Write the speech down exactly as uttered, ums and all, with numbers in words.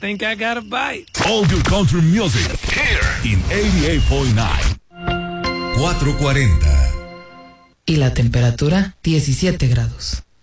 think I got a bite. All your country music here in eighty-eight point nine. cuatrocientos cuarenta. Y la temperatura diecisiete grados.